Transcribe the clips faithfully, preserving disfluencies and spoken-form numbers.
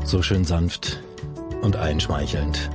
So schön sanft und einschmeichelnd.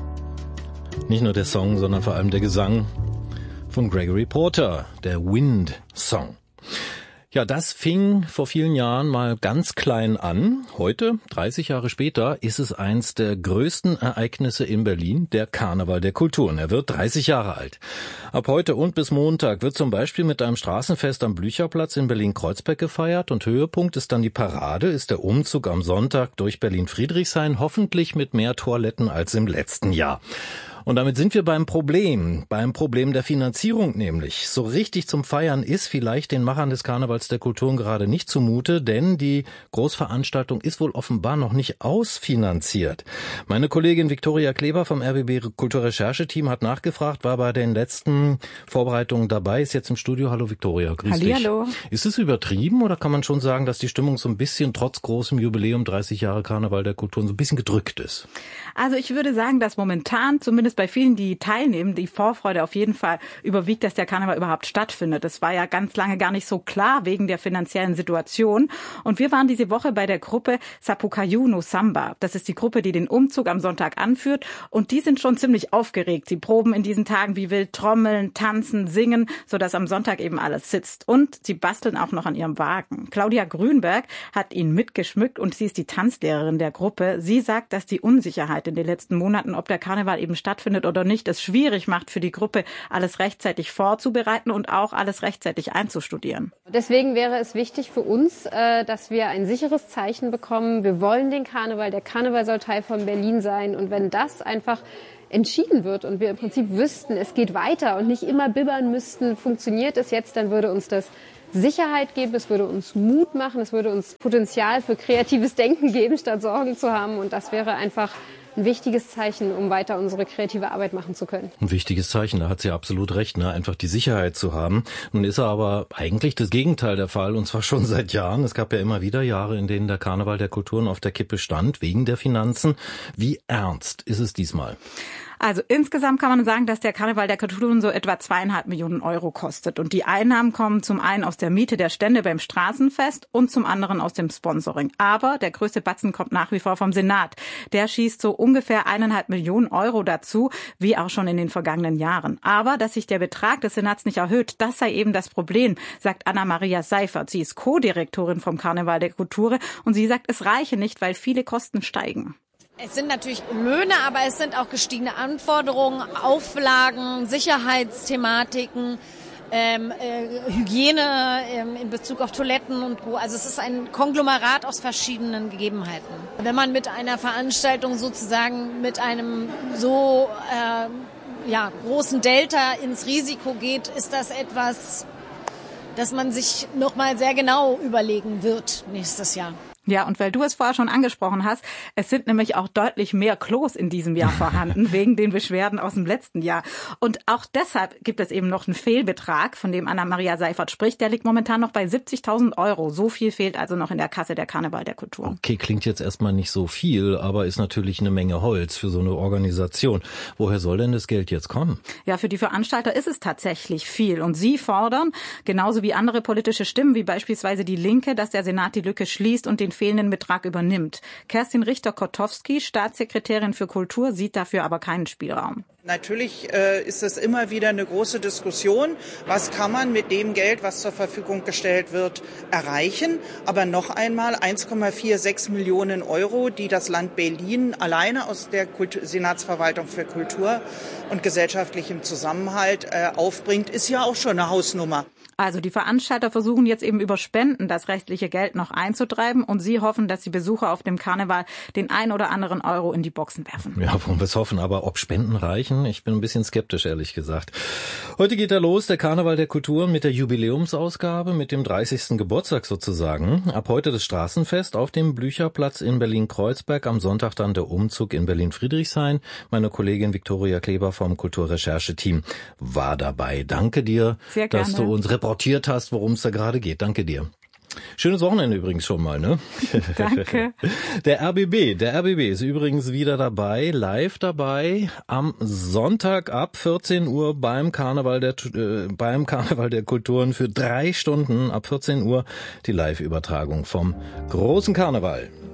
Nicht nur der Song, sondern vor allem der Gesang von Gregory Porter, der Wind Song. Ja, das fing vor vielen Jahren mal ganz klein an. Heute, dreißig Jahre später, ist es eins der größten Ereignisse in Berlin, der Karneval der Kulturen. Er wird dreißig Jahre alt. Ab heute und bis Montag wird zum Beispiel mit einem Straßenfest am Blücherplatz in Berlin-Kreuzberg gefeiert und Höhepunkt ist dann die Parade, ist der Umzug am Sonntag durch Berlin-Friedrichshain, hoffentlich mit mehr Toiletten als im letzten Jahr. Und damit sind wir beim Problem, beim Problem der Finanzierung nämlich. So richtig zum Feiern ist vielleicht den Machern des Karnevals der Kulturen gerade nicht zumute, denn die Großveranstaltung ist wohl offenbar noch nicht ausfinanziert. Meine Kollegin Viktoria Kleber vom R B B Kulturrechercheteam hat nachgefragt, war bei den letzten Vorbereitungen dabei, ist jetzt im Studio. Hallo Viktoria, grüß dich. Hallihallo. Ist es übertrieben oder kann man schon sagen, dass die Stimmung so ein bisschen trotz großem Jubiläum, dreißig Jahre Karneval der Kulturen, so ein bisschen gedrückt ist? Also ich würde sagen, dass momentan zumindest bei vielen, die teilnehmen, die Vorfreude auf jeden Fall überwiegt, dass der Karneval überhaupt stattfindet. Das war ja ganz lange gar nicht so klar wegen der finanziellen Situation. Und wir waren diese Woche bei der Gruppe Sapucaí no Samba. Das ist die Gruppe, die den Umzug am Sonntag anführt. Und die sind schon ziemlich aufgeregt. Sie proben in diesen Tagen wie wild trommeln, tanzen, singen, sodass am Sonntag eben alles sitzt. Und sie basteln auch noch an ihrem Wagen. Claudia Grünberg hat ihn mitgeschmückt und sie ist die Tanzlehrerin der Gruppe. Sie sagt, dass die Unsicherheit in den letzten Monaten, ob der Karneval eben stattfindet oder nicht, es schwierig macht für die Gruppe, alles rechtzeitig vorzubereiten und auch alles rechtzeitig einzustudieren. Deswegen wäre es wichtig für uns, dass wir ein sicheres Zeichen bekommen. Wir wollen den Karneval, der Karneval soll Teil von Berlin sein. Und wenn das einfach entschieden wird und wir im Prinzip wüssten, es geht weiter und nicht immer bibbern müssten, funktioniert es jetzt, dann würde uns das Sicherheit geben, es würde uns Mut machen, es würde uns Potenzial für kreatives Denken geben, statt Sorgen zu haben. Und das wäre einfach ein wichtiges Zeichen, um weiter unsere kreative Arbeit machen zu können. Ein wichtiges Zeichen, da hat sie absolut recht, ne? Einfach die Sicherheit zu haben. Nun ist aber eigentlich das Gegenteil der Fall, und zwar schon seit Jahren. Es gab ja immer wieder Jahre, in denen der Karneval der Kulturen auf der Kippe stand, wegen der Finanzen. Wie ernst ist es diesmal? Also insgesamt kann man sagen, dass der Karneval der Kulturen so etwa zweieinhalb Millionen Euro kostet. Und die Einnahmen kommen zum einen aus der Miete der Stände beim Straßenfest und zum anderen aus dem Sponsoring. Aber der größte Batzen kommt nach wie vor vom Senat. Der schießt so ungefähr eineinhalb Millionen Euro dazu, wie auch schon in den vergangenen Jahren. Aber dass sich der Betrag des Senats nicht erhöht, das sei eben das Problem, sagt Anna-Maria Seifert. Sie ist Co-Direktorin vom Karneval der Kulturen und sie sagt, es reiche nicht, weil viele Kosten steigen. Es sind natürlich Löhne, aber es sind auch gestiegene Anforderungen, Auflagen, Sicherheitsthematiken, ähm, äh, Hygiene ähm, in Bezug auf Toiletten und Co. Also es ist ein Konglomerat aus verschiedenen Gegebenheiten. Wenn man mit einer Veranstaltung sozusagen mit einem so äh, ja, großen Delta ins Risiko geht, ist das etwas, das man sich nochmal sehr genau überlegen wird nächstes Jahr. Ja, und weil du es vorher schon angesprochen hast, es sind nämlich auch deutlich mehr Klos in diesem Jahr vorhanden, wegen den Beschwerden aus dem letzten Jahr. Und auch deshalb gibt es eben noch einen Fehlbetrag, von dem Anna-Maria Seifert spricht. Der liegt momentan noch bei siebzigtausend Euro. So viel fehlt also noch in der Kasse der Karneval der Kultur. Okay, klingt jetzt erstmal nicht so viel, aber ist natürlich eine Menge Holz für so eine Organisation. Woher soll denn das Geld jetzt kommen? Ja, für die Veranstalter ist es tatsächlich viel. Und sie fordern, genauso wie andere politische Stimmen, wie beispielsweise die Linke, dass der Senat die Lücke schließt und den fehlenden Betrag übernimmt. Kerstin Richter-Kotowski, Staatssekretärin für Kultur, sieht dafür aber keinen Spielraum. Natürlich äh, ist es immer wieder eine große Diskussion, was kann man mit dem Geld, was zur Verfügung gestellt wird, erreichen. Aber noch einmal eins Komma sechsundvierzig Millionen Euro, die das Land Berlin alleine aus der Kultur- Senatsverwaltung für Kultur und gesellschaftlichem Zusammenhalt äh, aufbringt, ist ja auch schon eine Hausnummer. Also die Veranstalter versuchen jetzt eben über Spenden das restliche Geld noch einzutreiben und sie hoffen, dass die Besucher auf dem Karneval den ein oder anderen Euro in die Boxen werfen. Ja, wollen wir es hoffen, aber ob Spenden reichen? Ich bin ein bisschen skeptisch, ehrlich gesagt. Heute geht er los, der Karneval der Kulturen mit der Jubiläumsausgabe, mit dem dreißigsten Geburtstag sozusagen. Ab heute das Straßenfest auf dem Blücherplatz in Berlin-Kreuzberg, am Sonntag dann der Umzug in Berlin-Friedrichshain. Meine Kollegin Viktoria Kleber vom Kulturrechercheteam war dabei. Danke dir, dass du uns reportiert hast, worum es da gerade geht. Danke dir. Schönes Wochenende übrigens schon mal, ne? Danke. Der R B B, der R B B ist übrigens wieder dabei, live dabei, am Sonntag ab vierzehn Uhr beim Karneval der, äh, beim Karneval der Kulturen für drei Stunden ab vierzehn Uhr die Live-Übertragung vom großen Karneval.